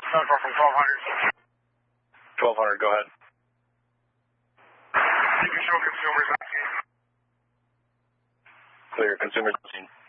Central from 1200. 1200, go ahead. You can show consumers 19. Clear, consumers 19.